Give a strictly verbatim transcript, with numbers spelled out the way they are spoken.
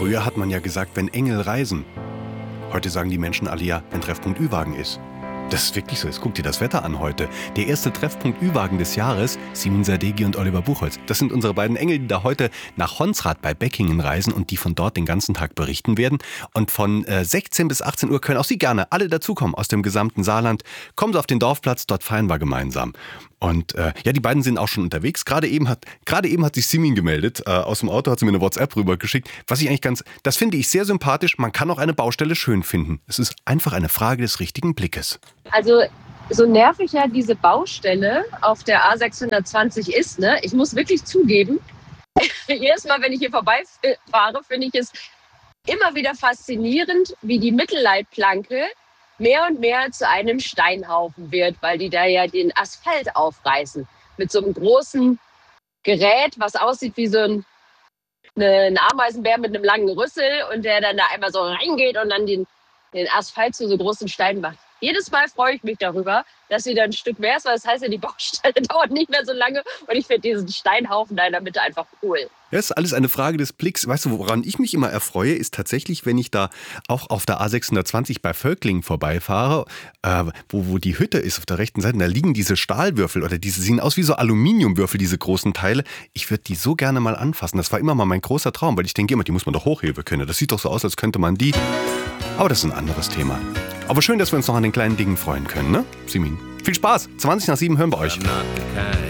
Früher hat man ja gesagt, wenn Engel reisen. Heute sagen die Menschen alle ja, wenn Treffpunkt Ü-Wagen ist. Das ist wirklich so. Jetzt guck dir das Wetter an heute. Der erste Treffpunkt Ü-Wagen des Jahres, Simin Sadeghi und Oliver Buchholz. Das sind unsere beiden Engel, die da heute nach Honsrad bei Beckingen reisen und die von dort den ganzen Tag berichten werden. Und von äh, sechzehn bis achtzehn Uhr können auch Sie gerne alle dazukommen aus dem gesamten Saarland. Kommen Sie auf den Dorfplatz, dort feiern wir gemeinsam. Und äh, ja, die beiden sind auch schon unterwegs. Gerade eben hat gerade eben hat sich Simin gemeldet. Äh, aus dem Auto hat sie mir eine WhatsApp rübergeschickt. Was ich eigentlich ganz, das finde ich sehr sympathisch. Man kann auch eine Baustelle schön finden. Es ist einfach eine Frage des richtigen Blickes. Also so nervig ja diese Baustelle auf der A sechshundertzwanzig ist, ne? Ich muss wirklich zugeben, jedes Mal, wenn ich hier vorbeifahre, finde ich es immer wieder faszinierend, wie die Mittelleitplanke mehr und mehr zu einem Steinhaufen wird, weil die da ja den Asphalt aufreißen. Mit so einem großen Gerät, was aussieht wie so ein, eine, ein Ameisenbär mit einem langen Rüssel und der dann da einmal so reingeht und dann den, den Asphalt zu so großen Steinen macht. Jedes Mal freue ich mich darüber, dass wieder ein Stück mehr ist, weil das heißt ja, die Baustelle dauert nicht mehr so lange und ich finde diesen Steinhaufen da in der Mitte einfach cool. Ja, ist alles eine Frage des Blicks. Weißt du, woran ich mich immer erfreue, ist tatsächlich, wenn ich da auch auf der A sechshundertzwanzig bei Völklingen vorbeifahre, äh, wo, wo die Hütte ist auf der rechten Seite, da liegen diese Stahlwürfel oder diese sehen aus wie so Aluminiumwürfel, diese großen Teile. Ich würde die so gerne mal anfassen. Das war immer mal mein großer Traum, weil ich denke immer, die muss man doch hochheben können. Das sieht doch so aus, als könnte man die. Aber das ist ein anderes Thema. Aber schön, dass wir uns noch an den kleinen Dingen freuen können, ne? Simin, viel Spaß. zwanzig nach sieben hören wir euch.